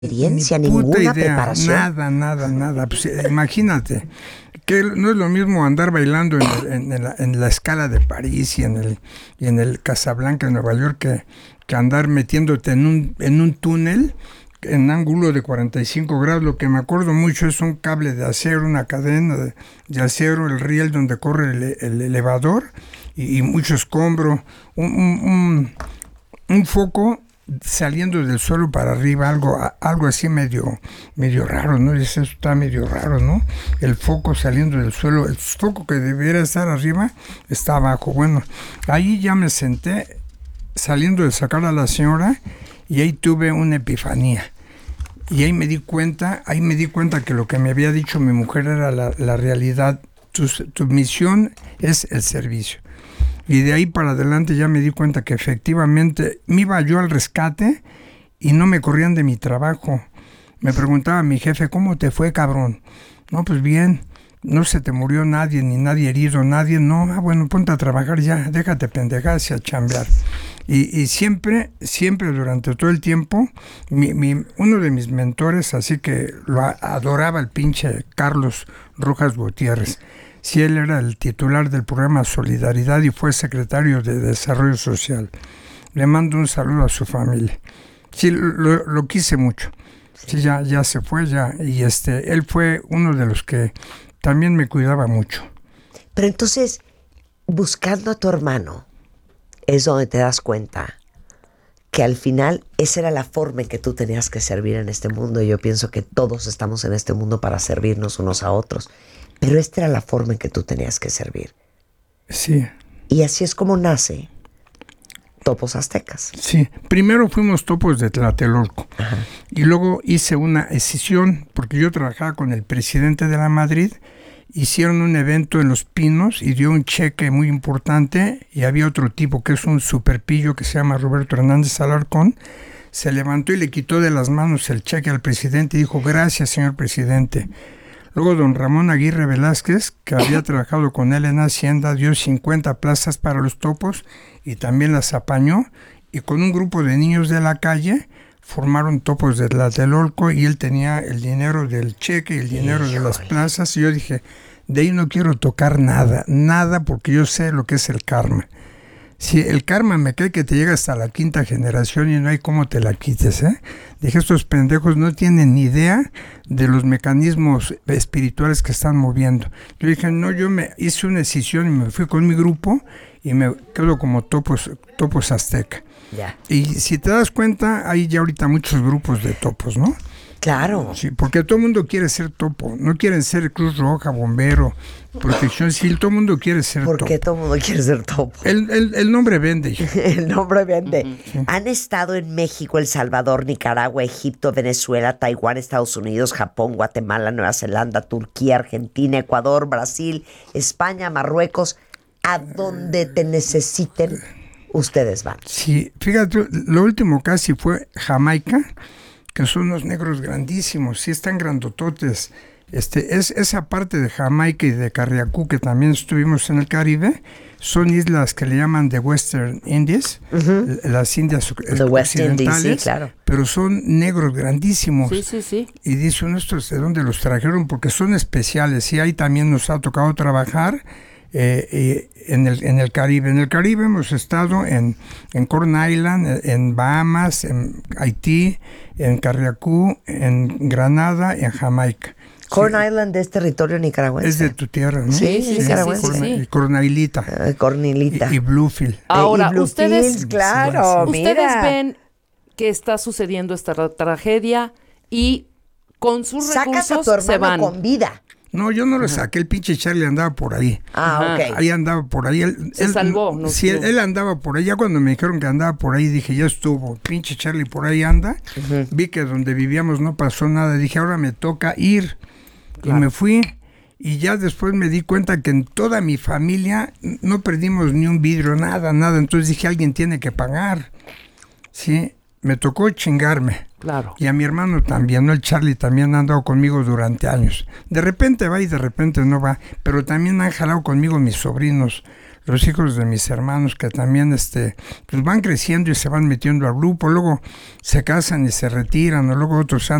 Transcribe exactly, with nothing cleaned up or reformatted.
experiencia, ni puta ninguna idea, preparación. Nada, nada, nada. Pues, imagínate, que no es lo mismo andar bailando en, el, en, en, la, en la Scala de París y en el, y en el Casablanca de Nueva York que, que andar metiéndote en un, en un túnel en ángulo de cuarenta y cinco grados. Lo que me acuerdo mucho es un cable de acero, una cadena de, de acero, el riel donde corre el, el elevador y, y mucho escombro, un, un, un, un foco saliendo del suelo para arriba, algo algo así medio medio raro, ¿no? Eso está medio raro, ¿no? El foco saliendo del suelo, el foco que debiera estar arriba está abajo. Bueno, ahí ya me senté saliendo de sacar a la señora y ahí tuve una epifanía. Y ahí me di cuenta, ahí me di cuenta que lo que me había dicho mi mujer era la, la realidad. Tu, tu misión es el servicio. Y de ahí para adelante ya me di cuenta que efectivamente me iba yo al rescate y no me corrían de mi trabajo. Me preguntaba mi jefe, ¿cómo te fue, cabrón? No, pues bien, no se te murió nadie, ni nadie herido, nadie, no, ah, bueno, ponte a trabajar ya, déjate pendejarse y a chambear. Y, y siempre, siempre durante todo el tiempo, mi, mi, uno de mis mentores, así que lo adoraba el pinche Carlos Rojas Gutiérrez. Sí, él era el titular del programa Solidaridad y fue secretario de Desarrollo Social. Le mando un saludo a su familia. Sí, lo, lo quise mucho. Sí, ya, ya se fue, ya. Y este, él fue uno de los que también me cuidaba mucho. Pero entonces, buscando a tu hermano, es donde te das cuenta que al final esa era la forma en que tú tenías que servir en este mundo. Y yo pienso que todos estamos en este mundo para servirnos unos a otros. Pero esta era la forma en que tú tenías que servir. Sí. Y así es como nace Topos Aztecas. Sí. Primero fuimos Topos de Tlatelolco. Ajá. Y luego hice una escisión, porque yo trabajaba con el presidente de la Madrid. Hicieron un evento en Los Pinos y dio un cheque muy importante. Y había otro tipo que es un superpillo que se llama Roberto Hernández Alarcón. Se levantó y le quitó de las manos el cheque al presidente y dijo, gracias, señor presidente. Luego don Ramón Aguirre Velázquez, que había trabajado con él en Hacienda, dio cincuenta plazas para los topos y también las apañó. Y con un grupo de niños de la calle formaron Topos de Tlatelolco y él tenía el dinero del cheque y el dinero de las plazas. Y yo dije, de ahí no quiero tocar nada, nada, porque yo sé lo que es el karma. Si el karma me cae que te llega hasta la quinta generación y no hay cómo te la quites, ¿eh? Dije, estos pendejos no tienen ni idea de los mecanismos espirituales que están moviendo. Yo dije, no, yo me hice una decisión y me fui con mi grupo y me quedo como Topos, Topos Azteca. Ya. Y si te das cuenta, hay ya ahorita muchos grupos de topos, ¿no? Claro. Sí, porque todo el mundo quiere ser topo, no quieren ser Cruz Roja, bombero, protección civil, todo el mundo quiere ser ¿Por topo. ¿Por qué todo el mundo quiere ser topo? El, el, el nombre vende. El nombre vende. Sí. Han estado en México, El Salvador, Nicaragua, Egipto, Venezuela, Taiwán, Estados Unidos, Japón, Guatemala, Nueva Zelanda, Turquía, Argentina, Ecuador, Brasil, España, Marruecos. A donde te necesiten, ustedes van. Sí, fíjate, lo último casi fue Jamaica, que son unos negros grandísimos, sí están grandototes. Este, es, esa parte de Jamaica y de Carriacú, que también estuvimos en el Caribe, son islas que le llaman de Western Indies, uh-huh. las Indias The West Indies, sí, claro. Pero son negros grandísimos. Sí, sí, sí. Y dice uno, ¿estos de dónde los trajeron? Porque son especiales, y ahí también nos ha tocado trabajar eh, eh, en, el, en el Caribe. En el Caribe hemos estado en, en Corn Island, en Bahamas, en Haití, en Carriacú, en Granada y en Jamaica. Corn sí. Island es territorio nicaragüense. Es de tu tierra, ¿no? Sí, sí, sí, nicaragüense. Corn, sí, sí. Cornilita. Uh, Cornilita. Y, y Bluefield. Ahora, y ustedes, claro, ustedes mira. ven que está sucediendo esta tra- tragedia y con sus Sacas recursos a tu hermano se van. con vida. No, yo no lo saqué, el pinche Charlie andaba por ahí. Ah, ok. Ahí andaba por ahí. Él, Se él, salvó. No sí, él, él andaba por ahí. Ya cuando me dijeron que andaba por ahí, dije, ya estuvo. Pinche Charlie por ahí anda. Uh-huh. Vi que donde vivíamos no pasó nada. Dije, ahora me toca ir. Claro. Y me fui. Y ya después me di cuenta que en toda mi familia no perdimos ni un vidrio, nada, nada. Entonces dije, alguien tiene que pagar. Sí, me tocó chingarme. Claro. Y a mi hermano también, ¿no? El Charlie también ha andado conmigo durante años. De repente va y de repente no va. Pero también han jalado conmigo mis sobrinos. los hijos de mis hermanos que también este, pues van creciendo y se van metiendo al grupo, luego se casan y se retiran, o luego otros